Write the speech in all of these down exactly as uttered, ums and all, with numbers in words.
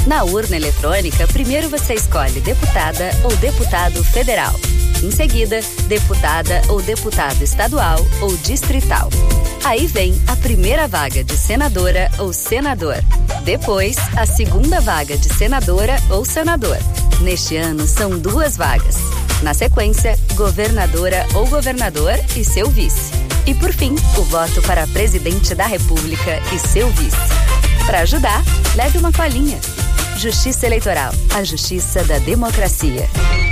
Na urna eletrônica, primeiro você escolhe deputada ou deputado federal. Em seguida, deputada ou deputado estadual ou distrital. Aí vem a primeira vaga de senadora ou senador. Depois, a segunda vaga de senadora ou senador. Neste ano, são duas vagas. Na sequência, governadora ou governador e seu vice. E por fim, o voto para presidente da República e seu vice. Para ajudar, leve uma colinha. Justiça Eleitoral, a justiça da democracia.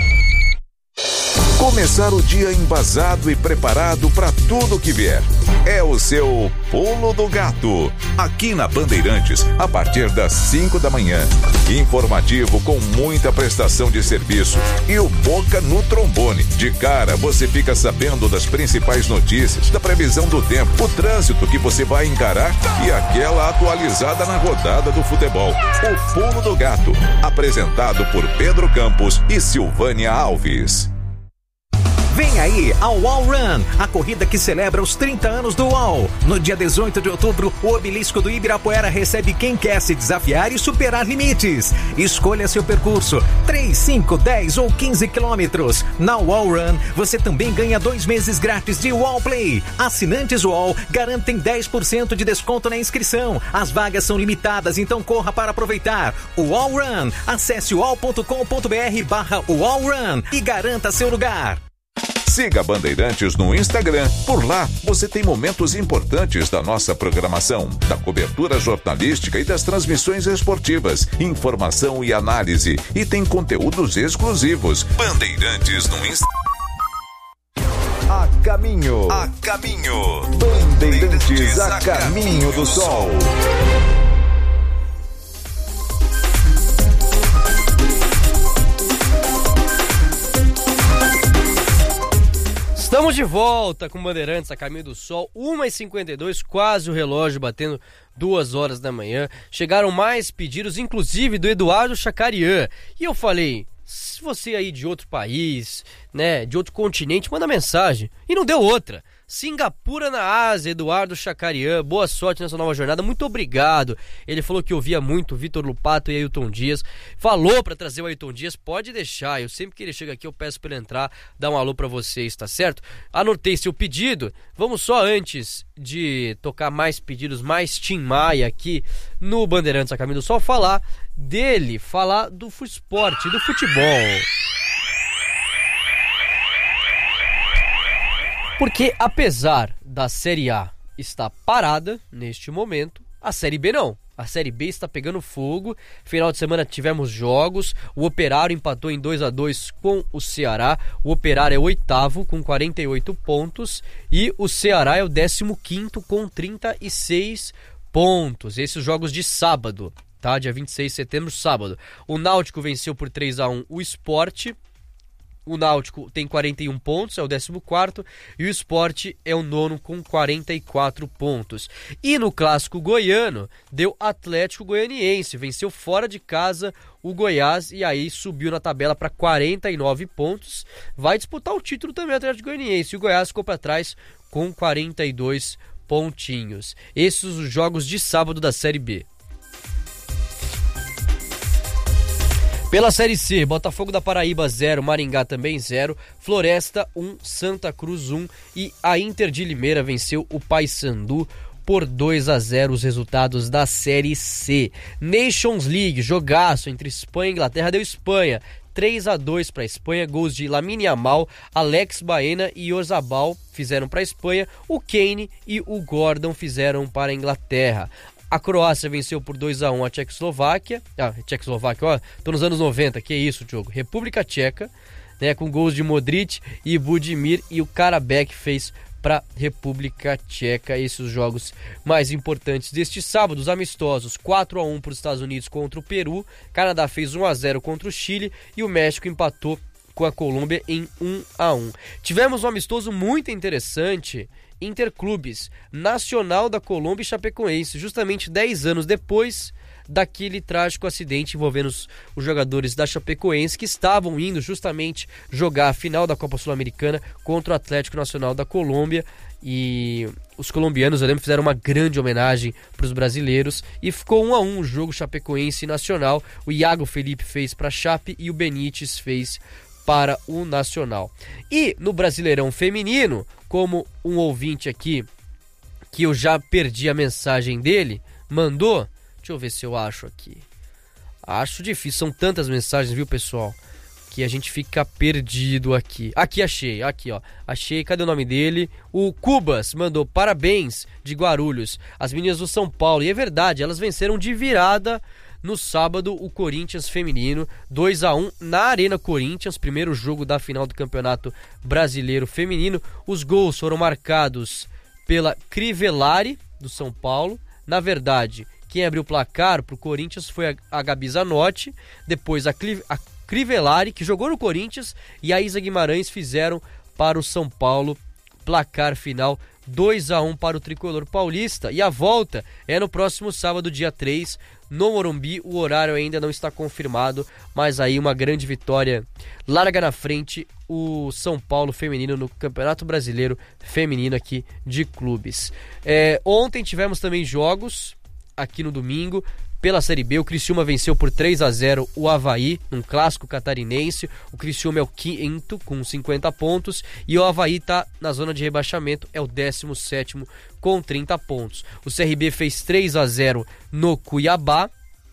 Começar o dia embasado e preparado para tudo que vier. É o seu Pulo do Gato. Aqui na Bandeirantes, a partir das cinco da manhã. Informativo com muita prestação de serviço. E o Boca no trombone. De cara, você fica sabendo das principais notícias, da previsão do tempo, o trânsito que você vai encarar e aquela atualizada na rodada do futebol. O Pulo do Gato. Apresentado por Pedro Campos e Silvânia Alves. Vem aí a U O L Run, a corrida que celebra os trinta anos do U O L. No dia dezoito de outubro, o Obelisco do Ibirapuera recebe quem quer se desafiar e superar limites. Escolha seu percurso, três, cinco, dez ou quinze quilômetros. Na U O L Run, você também ganha dois meses grátis de U O L Play. Assinantes U O L garantem dez por cento de desconto na inscrição. As vagas são limitadas, então corra para aproveitar. U O L Run, acesse u o l ponto com ponto b r barra U O L Run e garanta seu lugar. Siga Bandeirantes no Instagram. Por lá, você tem momentos importantes da nossa programação, da cobertura jornalística e das transmissões esportivas, informação e análise. E tem conteúdos exclusivos. Bandeirantes no Instagram. A caminho. A caminho. Bandeirantes a caminho do sol. Estamos de volta com Bandeirantes a Caminho do Sol, uma e cinquenta e dois, quase o relógio batendo duas horas da manhã. Chegaram mais pedidos, inclusive do Eduardo Chacarian. E eu falei, se você aí de outro país, né, de outro continente, manda mensagem. E não deu outra. Singapura na Ásia, Eduardo Chacarian, boa sorte nessa nova jornada, muito obrigado. Ele falou que ouvia muito o Vitor Lupato e Ailton Dias, falou pra trazer o Ailton Dias, pode deixar, eu sempre que ele chega aqui eu peço pra ele entrar, dar um alô pra vocês, tá certo? Anotei seu pedido, vamos só antes de tocar mais pedidos, mais Tim Maia aqui no Bandeirantes a Caminho do Sol, falar dele, falar do esporte, do futebol. Porque apesar da Série A estar parada neste momento, a Série B não. A Série B está pegando fogo. Final de semana tivemos jogos. O Operário empatou em dois a dois com o Ceará. O Operário é o oitavo com quarenta e oito pontos. E o Ceará é o décimo quinto com trinta e seis pontos. Esses jogos de sábado, tá? Dia vinte e seis de setembro, sábado. O Náutico venceu por três a um o Sport. O Náutico tem quarenta e um pontos, é o décimo quarto, e o Sport é o nono com quarenta e quatro pontos. E no clássico goiano, deu Atlético Goianiense, venceu fora de casa o Goiás e aí subiu na tabela para quarenta e nove pontos. Vai disputar o título também o Atlético Goianiense, e o Goiás ficou para trás com quarenta e dois pontinhos. Esses os jogos de sábado da Série B. Pela Série C, Botafogo da Paraíba zero, Maringá também zero, Floresta um, Santa Cruz um e a Inter de Limeira venceu o Paysandu por dois a zero os resultados da Série C. Nations League, jogaço entre Espanha e Inglaterra, deu Espanha, três a dois para a Espanha, gols de Lamine Yamal, Alex Baena e Orzabal fizeram para a Espanha, o Kane e o Gordon fizeram para a Inglaterra. A Croácia venceu por dois a um a Tchecoslováquia. Ah, Tchecoslováquia, ó, tô nos anos noventa, que isso, Diogo? República Tcheca, né, com gols de Modric e Budimir, e o Karabekh fez para República Tcheca. Esses os jogos mais importantes deste sábado, os amistosos, quatro a um para os Estados Unidos contra o Peru, Canadá fez um a zero contra o Chile e o México empatou com a Colômbia em um a um. Tivemos um amistoso muito interessante, Interclubes, Nacional da Colômbia e Chapecoense, justamente dez anos depois daquele trágico acidente envolvendo os, os jogadores da Chapecoense que estavam indo justamente jogar a final da Copa Sul-Americana contra o Atlético Nacional da Colômbia. E os colombianos, eu lembro, fizeram uma grande homenagem para os brasileiros e ficou um a um o jogo Chapecoense Nacional. O Iago Felipe fez para a Chape e o Benítez fez para o Nacional. E no Brasileirão Feminino, como um ouvinte aqui, que eu já perdi a mensagem dele, mandou, deixa eu ver se eu acho aqui. Acho difícil, são tantas mensagens, viu, pessoal? Que a gente fica perdido aqui. Aqui achei, aqui ó, achei, cadê o nome dele? O Cubas mandou parabéns de Guarulhos, as meninas do São Paulo, e é verdade, elas venceram de virada no sábado o Corinthians feminino, dois a um na Arena Corinthians, primeiro jogo da final do Campeonato Brasileiro Feminino. Os gols foram marcados pela Crivellari do São Paulo, na verdade, quem abriu o placar pro Corinthians foi a, a Gabi Zanotti, depois a, Clive, a Crivellari, que jogou no Corinthians, e a Isa Guimarães fizeram para o São Paulo, placar final dois a um para o tricolor paulista. E a volta é no próximo sábado, dia três, no Morumbi. O horário ainda não está confirmado, mas aí uma grande vitória. Larga na frente o São Paulo feminino no Campeonato Brasileiro Feminino aqui de clubes. É, ontem tivemos também jogos aqui no domingo. Pela Série B, o Criciúma venceu por três a zero o Avaí, num clássico catarinense. O Criciúma é o quinto com cinquenta pontos e o Avaí está na zona de rebaixamento, é o décimo sétimo com trinta pontos. O C R B fez três a zero no Cuiabá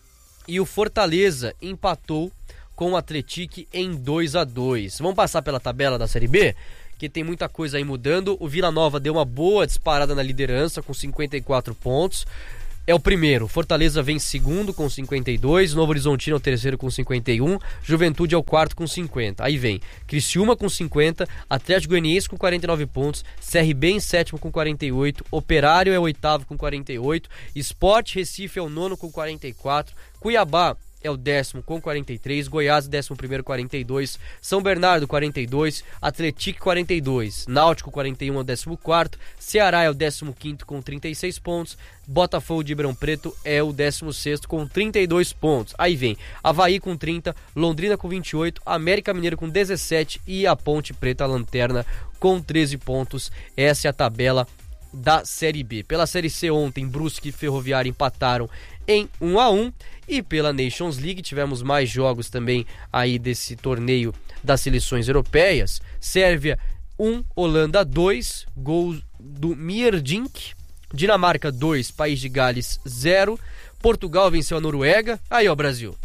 e o Fortaleza empatou com o Atlético em dois a dois. Vamos passar pela tabela da Série B? Que tem muita coisa aí mudando. O Vila Nova deu uma boa disparada na liderança com cinquenta e quatro pontos. É o primeiro, Fortaleza vem segundo com cinquenta e dois, Novo Horizontino é o terceiro com cinquenta e um, Juventude é o quarto com cinquenta. Aí vem Criciúma com cinquenta, Atlético Goianiense com quarenta e nove pontos, C R B em sétimo com quarenta e oito, Operário é o oitavo com quarenta e oito, Sport Recife é o nono com quarenta e quatro, Cuiabá é o décimo com quarenta e três, Goiás décimo primeiro quarenta e dois, São Bernardo quarenta e dois, Atlético quarenta e dois, Náutico quarenta e um é o décimo quarto, Ceará é o décimo quinto com trinta e seis pontos, Botafogo de Ribeirão Preto é o décimo sexto com trinta e dois pontos. Aí vem Avaí com trinta, Londrina com vinte e oito, América Mineiro com dezessete e a Ponte Preta, a lanterna, com treze pontos. Essa é a tabela da Série B. Pela Série C ontem, Brusque e Ferroviária empataram em um a um e pela Nations League tivemos mais jogos também aí desse torneio das seleções europeias. Sérvia um, Holanda dois, gol do Mierdink. Dinamarca dois, País de Gales zero, Portugal venceu a Noruega. Aí ó, Brasil,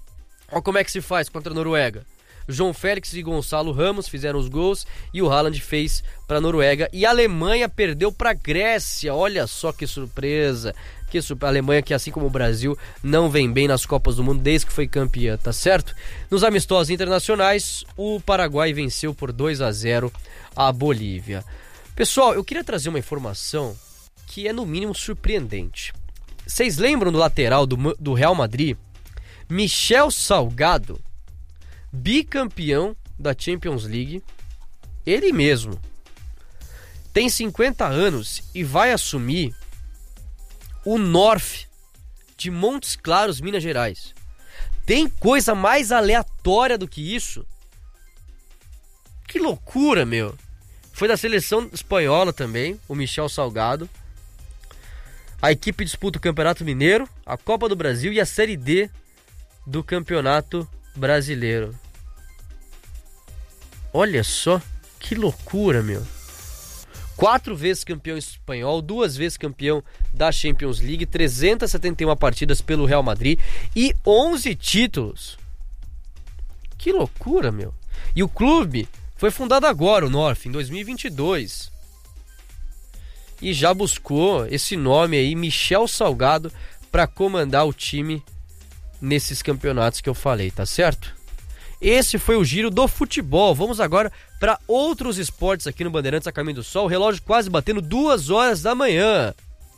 ó como é que se faz contra a Noruega. João Félix e Gonçalo Ramos fizeram os gols e o Haaland fez para a Noruega. E a Alemanha perdeu para a Grécia. Olha só que surpresa. Que surpresa. A Alemanha que, assim como o Brasil, não vem bem nas Copas do Mundo desde que foi campeã, tá certo? Nos amistosos internacionais, o Paraguai venceu por dois a zero a Bolívia. Pessoal, eu queria trazer uma informação que é no mínimo surpreendente. Vocês lembram do lateral do, do Real Madrid? Michel Salgado, bicampeão da Champions League, ele mesmo, tem cinquenta anos e vai assumir o North de Montes Claros, Minas Gerais. Tem coisa mais aleatória do que isso? Que loucura, meu. Foi da seleção espanhola também, o Michel Salgado. A equipe disputa o Campeonato Mineiro, a Copa do Brasil e a Série D do Campeonato Brasileiro. Olha só, que loucura, meu. Quatro vezes campeão espanhol, duas vezes campeão da Champions League, trezentas e setenta e uma partidas pelo Real Madrid e onze títulos. Que loucura, meu. E o clube foi fundado agora, o North, em dois mil e vinte e dois. E já buscou esse nome aí, Michel Salgado, para comandar o time nesses campeonatos que eu falei, tá certo? Esse foi o giro do futebol. Vamos agora para outros esportes aqui no Bandeirantes a Caminho do Sol. O relógio quase batendo duas horas da manhã.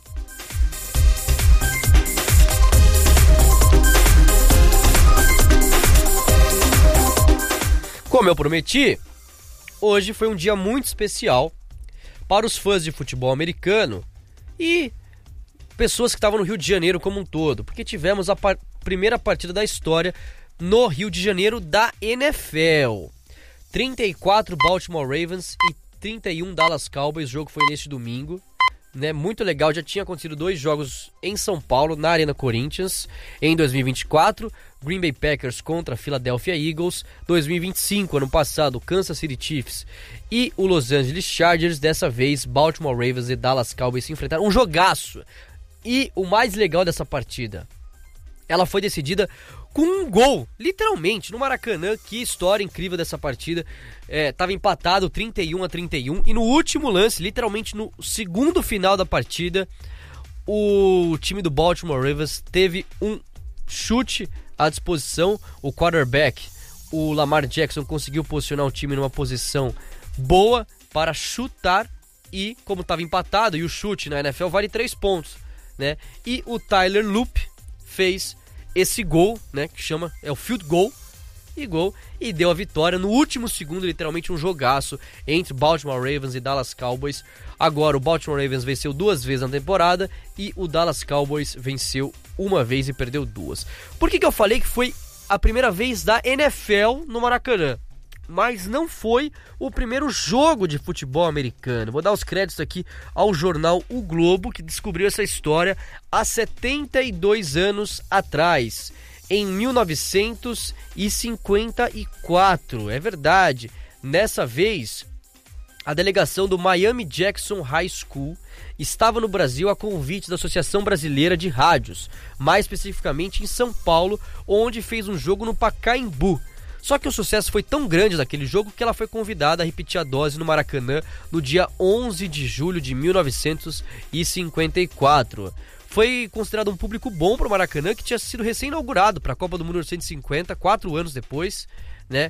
Como eu prometi, hoje foi um dia muito especial para os fãs de futebol americano e pessoas que estavam no Rio de Janeiro como um todo, porque tivemos a par- primeira partida da história no Rio de Janeiro da N F L. trinta e quatro Baltimore Ravens e trinta e um Dallas Cowboys. O jogo foi neste domingo, né? Muito legal. Já tinha acontecido dois jogos em São Paulo, na Arena Corinthians, em dois mil e vinte e quatro. Green Bay Packers contra Philadelphia Eagles. dois mil e vinte e cinco, ano passado, Kansas City Chiefs e o Los Angeles Chargers. Dessa vez, Baltimore Ravens e Dallas Cowboys se enfrentaram. Um jogaço. E o mais legal dessa partida, ela foi decidida com um gol, literalmente, no Maracanã. Que história incrível dessa partida. É, tava empatado trinta e um a trinta e um. E no último lance, literalmente no segundo final da partida, o time do Baltimore Ravens teve um chute à disposição. O quarterback, o Lamar Jackson, conseguiu posicionar o time numa posição boa para chutar. E como estava empatado, e o chute na N F L vale três pontos, né? E o Tyler Loop fez esse gol, né, que chama, é o field goal, e gol, e deu a vitória no último segundo, literalmente um jogaço entre Baltimore Ravens e Dallas Cowboys. Agora o Baltimore Ravens venceu duas vezes na temporada e o Dallas Cowboys venceu uma vez e perdeu duas. Por que que eu falei que foi a primeira vez da N F L no Maracanã? Mas não foi o primeiro jogo de futebol americano. Vou dar os créditos aqui ao jornal O Globo, que descobriu essa história há setenta e dois anos atrás, em mil novecentos e cinquenta e quatro. É verdade, nessa vez a delegação do Miami Jackson High School estava no Brasil a convite da Associação Brasileira de Rádios, mais especificamente em São Paulo, onde fez um jogo no Pacaembu. Só que o sucesso foi tão grande daquele jogo que ela foi convidada a repetir a dose no Maracanã no dia onze de julho de mil novecentos e cinquenta e quatro. Foi considerado um público bom para o Maracanã, que tinha sido recém-inaugurado para a Copa do Mundo mil novecentos e cinquenta, quatro anos depois,